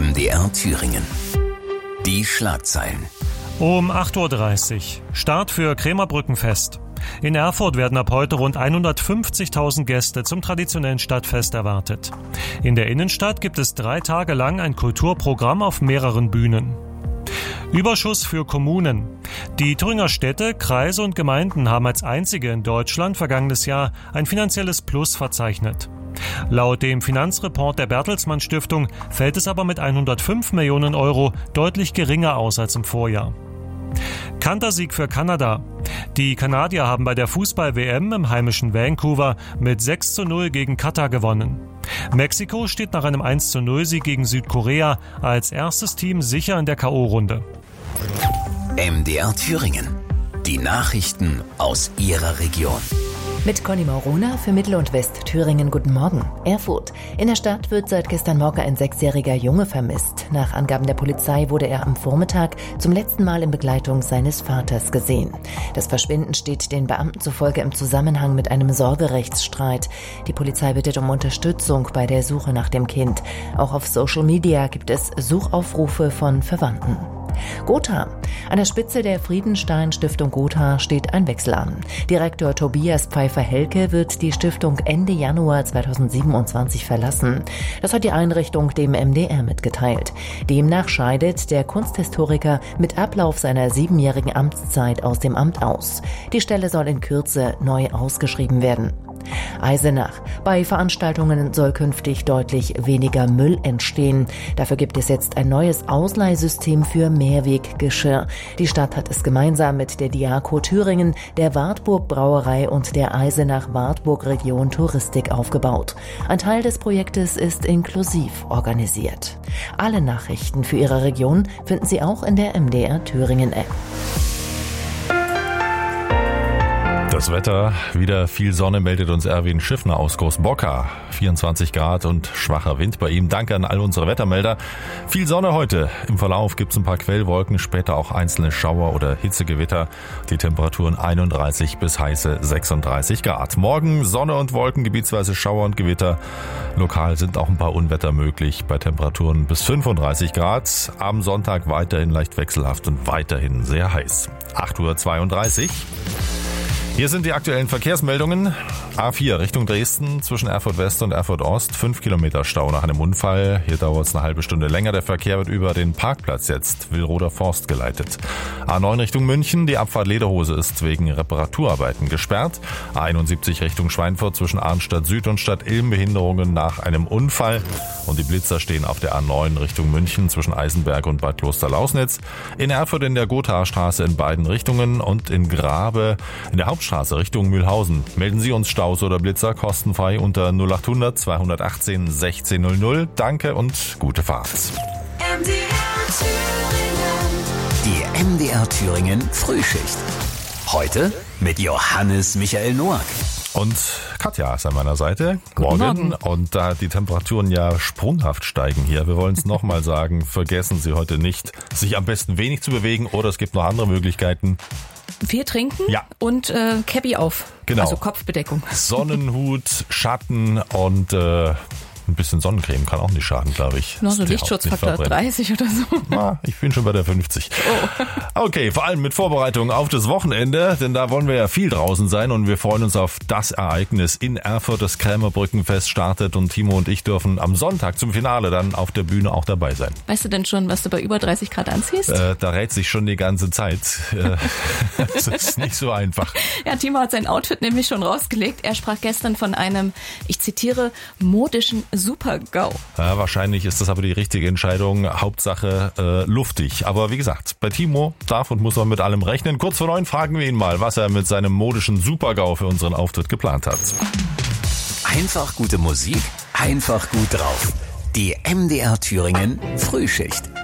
MDR Thüringen. Die Schlagzeilen. Um 8.30 Uhr. Start für Krämerbrückenfest. In Erfurt werden ab heute rund 150.000 Gäste zum traditionellen Stadtfest erwartet. In der Innenstadt gibt es 3 Tage lang ein Kulturprogramm auf mehreren Bühnen. Überschuss für Kommunen. Die Thüringer Städte, Kreise und Gemeinden haben als einzige in Deutschland vergangenes Jahr ein finanzielles Plus verzeichnet. Laut dem Finanzreport der Bertelsmann Stiftung fällt es aber mit 105 Millionen Euro deutlich geringer aus als im Vorjahr. Kantersieg für Kanada. Die Kanadier haben bei der Fußball-WM im heimischen Vancouver mit 6:0 gegen Katar gewonnen. Mexiko steht nach einem 1:0-Sieg gegen Südkorea als erstes Team sicher in der K.O.-Runde. MDR Thüringen. Die Nachrichten aus Ihrer Region. Mit Conny Maurona für Mittel- und Westthüringen. Guten Morgen. Erfurt. In der Stadt wird seit gestern Morgen ein 6-jähriger Junge vermisst. Nach Angaben der Polizei wurde er am Vormittag zum letzten Mal in Begleitung seines Vaters gesehen. Das Verschwinden steht den Beamten zufolge im Zusammenhang mit einem Sorgerechtsstreit. Die Polizei bittet um Unterstützung bei der Suche nach dem Kind. Auch auf Social Media gibt es Suchaufrufe von Verwandten. Gotha. An der Spitze der Friedenstein-Stiftung Gotha steht ein Wechsel an. Direktor Tobias Pfeiffer-Helke wird die Stiftung Ende Januar 2027 verlassen. Das hat die Einrichtung dem MDR mitgeteilt. Demnach scheidet der Kunsthistoriker mit Ablauf seiner 7-jährigen Amtszeit aus dem Amt aus. Die Stelle soll in Kürze neu ausgeschrieben werden. Eisenach. Bei Veranstaltungen soll künftig deutlich weniger Müll entstehen. Dafür gibt es jetzt ein neues Ausleihsystem für Mehrweggeschirr. Die Stadt hat es gemeinsam mit der Diaco Thüringen, der Wartburg Brauerei und der Eisenach-Wartburg Region Touristik aufgebaut. Ein Teil des Projektes ist inklusiv organisiert. Alle Nachrichten für Ihre Region finden Sie auch in der MDR Thüringen App. Das Wetter, wieder viel Sonne, meldet uns Erwin Schiffner aus Großbocker. 24 Grad und schwacher Wind bei ihm. Danke an all unsere Wettermelder. Viel Sonne heute. Im Verlauf gibt es ein paar Quellwolken, später auch einzelne Schauer oder Hitzegewitter. Die Temperaturen 31 bis heiße 36 Grad. Morgen Sonne und Wolken, gebietsweise Schauer und Gewitter. Lokal sind auch ein paar Unwetter möglich bei Temperaturen bis 35 Grad. Am Sonntag weiterhin leicht wechselhaft und weiterhin sehr heiß. 8.32 Uhr. Hier sind die aktuellen Verkehrsmeldungen. A4 Richtung Dresden zwischen Erfurt West und Erfurt Ost. 5 Kilometer Stau nach einem Unfall. Hier dauert es eine halbe Stunde länger. Der Verkehr wird über den Parkplatz jetzt Willroder Forst geleitet. A9 Richtung München. Die Abfahrt Lederhose ist wegen Reparaturarbeiten gesperrt. A71 Richtung Schweinfurt zwischen Arnstadt Süd und Stadt Ilm. Behinderungen nach einem Unfall. Und die Blitzer stehen auf der A9 Richtung München zwischen Eisenberg und Bad Kloster-Lausnitz. In Erfurt in der Gothastraße in beiden Richtungen und in Grabe in der Hauptstraße Richtung Mühlhausen. Melden Sie uns Staus oder Blitzer kostenfrei unter 0800 218 1600. Danke und gute Fahrt. Die MDR Thüringen Frühschicht. Heute mit Johannes Michael Noack. Und Katja ist an meiner Seite. Guten Morgen. Und da die Temperaturen ja sprunghaft steigen hier, wir wollen es nochmal sagen, vergessen Sie heute nicht, sich am besten wenig zu bewegen oder es gibt noch andere Möglichkeiten. Viel trinken und Cappy auf, genau. Also Kopfbedeckung. Sonnenhut, Schatten und ein bisschen Sonnencreme kann auch nicht schaden, glaube ich. Noch so Lichtschutzfaktor 30 oder so. Ich bin schon bei der 50. Oh. Okay, vor allem mit Vorbereitung auf das Wochenende, denn da wollen wir ja viel draußen sein und wir freuen uns auf das Ereignis in Erfurt. Das Krämerbrückenfest startet und Timo und ich dürfen am Sonntag zum Finale dann auf der Bühne auch dabei sein. Weißt du denn schon, was du bei über 30 Grad anziehst? Da rät sich schon die ganze Zeit. Das ist nicht so einfach. Ja, Timo hat sein Outfit nämlich schon rausgelegt. Er sprach gestern von einem, ich zitiere, modischen Super-GAU. Ja, wahrscheinlich ist das aber die richtige Entscheidung. Hauptsache luftig. Aber wie gesagt, bei Timo darf und muss man mit allem rechnen. Kurz vor 9 fragen wir ihn mal, was er mit seinem modischen Super-GAU für unseren Auftritt geplant hat. Einfach gute Musik, einfach gut drauf. Die MDR Thüringen Frühschicht.